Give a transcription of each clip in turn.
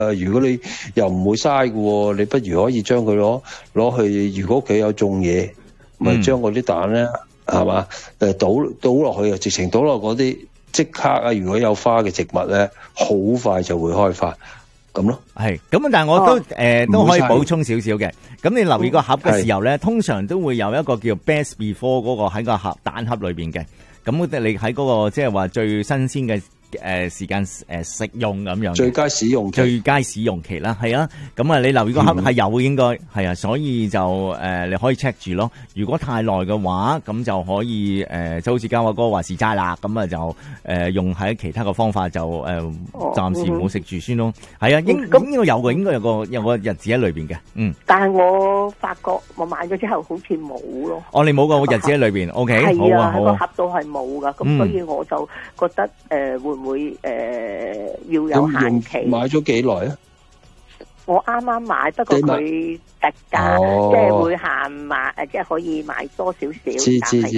如果你又唔會嘥嘅，你不如可以將佢攞去，如果屋企有種嘢，咪將嗰啲蛋咧，係嘛？倒落去啊，直情倒落嗰啲即刻啊！如果有花嘅植物咧，好快就會開花。咁咯， 係咁，但係我都都可以補充少少嘅。咁你留意個盒嘅時候咧，通常都會有一個叫 best before 嗰個喺個蛋盒裏邊嘅。咁你喺嗰個即係話最新鮮嘅時間食用咁樣，最佳使用期啦，係啊。咁啊，你留意個盒係有應該係啊，所以就你可以 check 住咯。如果太耐嘅話，咁就可以就好似嘉華哥話時齋啦，咁啊就用喺其他嘅方法就暫時唔好食住先咯。係啊，應該有嘅，應該有個日子喺裏邊嘅。 但係我發覺我買咗之後好似冇咯。哦， 你冇個日子喺裏邊 ，OK， 係啊，喺個盒度係冇噶，咁所以我就覺得會要有限期。 買咗幾耐啊？ 我啱啱買，不過佢特價，即係會限買，即係可以買多少少。知。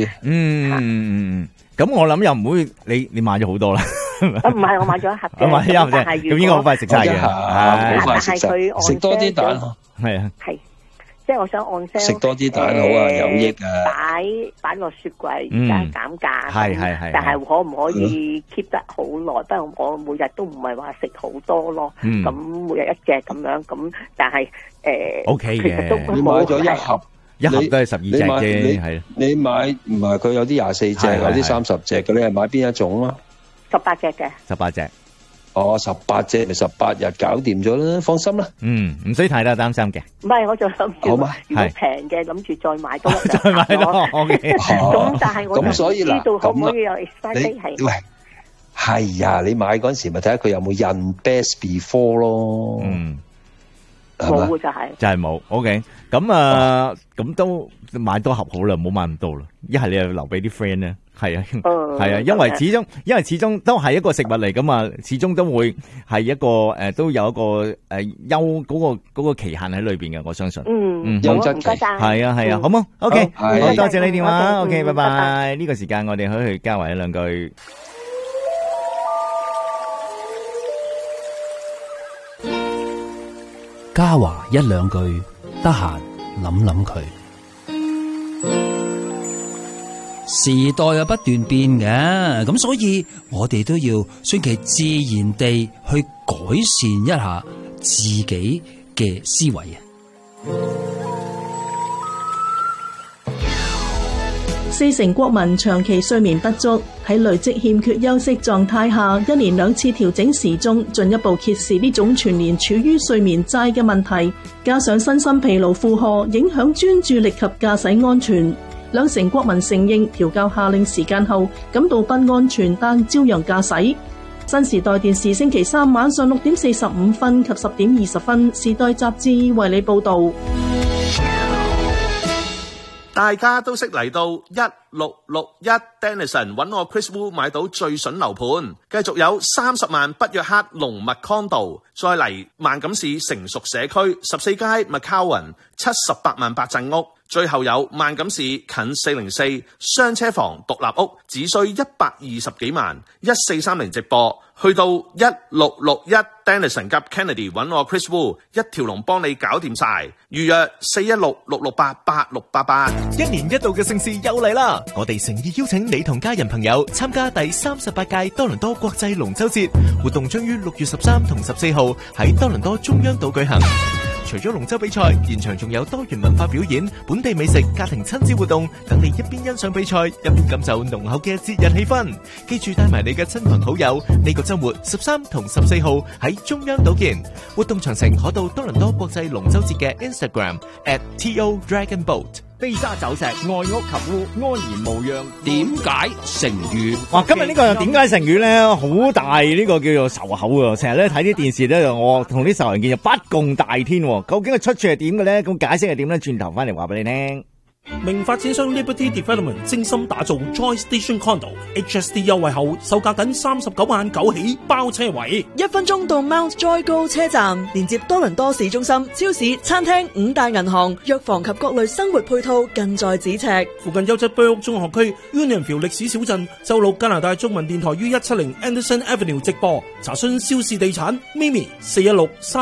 咁我諗又唔會，你買咗好多啦。 唔係，我買咗一盒嘅。 咁應該好快食晒嘅。 好快食晒。食多啲蛋。 係啊。 係。即係我想按 sale 食多啲蛋好啊，有益啊！ 擺落雪櫃，而家減價。 係。 但係可唔可以 keep 得好耐？不過我每日都唔係話食好多咯。咁每日一隻咁樣，咁但係 OK 嘅。 其實都你買咗一盒都係12隻啫，係。 你買唔係佢有啲24隻，有啲30隻嘅，你係買邊一種啊 ？18隻嘅。 18隻。 18隻咪18日搞掂咗啦，放心啦。 唔使太擔心嘅。 唔係，我就諗住如果平嘅，諗住再買多一隻。再買多 ，OK。咁但係我就唔知道可唔可以有 expiry date 係。 喂，係啊，你買嗰陣時咪睇下佢有冇印 best before 咯。 冇就係冇 ，OK。咁都買多盒好啦，唔好買咁多啦。一係你又留俾啲 friend 咧。係啊，係啊，因為始終都係一個食物嚟噶嘛，始終都會係一個都有一個休嗰個期限喺裏邊嘅，我相信。 優質期係啊，好冇 ？OK， 好多謝你電話 ，OK， 拜拜。呢個時間我哋可以去交埋一兩句。 嘉華一兩句，得閒諗諗佢。時代又不斷變嘅，咁所以我哋都要順其自然地去改善一下自己嘅思維啊。 40%國民長期睡眠不足，喺累積欠缺休息狀態下，一連2次調整時鐘，進一步揭示呢種全年處於睡眠債嘅問題。加上身心疲勞負荷，影響專注力及駕駛安全。2成國民承認調校下令時間後感到不安全，但照樣駕駛。新時代電視星期3晚上6點45分及10點20分，時代雜誌為你報道。 大家都識嚟到1661 Denison 揾我 Chris Wu 買到最筍樓盤，繼續有30萬北約克龍脈 condo， 再嚟萬錦市成熟社區14街 McCowan 78萬八陣屋，最後有萬錦市近404雙車房獨立屋，只需120幾萬，1430直播。去到1661 Denison 及 Kennedy 揾我 Chris Wu， 一條龍幫你搞掂晒。預約416-668-8688。 一年一度嘅盛事又嚟啦！我哋誠意邀請你同家人朋友參加第38屆多倫多國際龍舟節活動，將於6月13同14號喺多倫多中央島舉行。除咗龍舟比賽，現場仲有多元文化表演、本地美食、家庭親子活動，等你一邊欣賞比賽，一邊感受濃厚嘅節日氣氛。記住帶埋你嘅親朋好友，呢個週末13同14號喺中央島見。活動詳情可到多倫多國際龍舟節嘅 Instagram @TODragonBoat。飛沙走石，愛屋及烏，安然無恙。 點解成語？ 哇！今日呢個點解成語咧，好大呢個叫做仇口啊！成日咧睇啲電視咧，我同啲仇人見就不共戴天。究竟個出處係點嘅咧？咁解釋係點咧？轉頭翻嚟話俾你聽。 名發展商 Liberty Development 精心打造 Joy Station Condo HST 優惠後，售價僅39萬9起，包車位 ，1分鐘到 Mount Joy 高車站，連接多倫多市中心、超市、餐廳、5大銀行、藥房及各類生活配套，近在咫尺。 附近優質居屋中學區 Unionville 歷史小鎮，周六加拿大中文電台於170 Anderson Avenue 直播。查詢肖氏地產咪咪416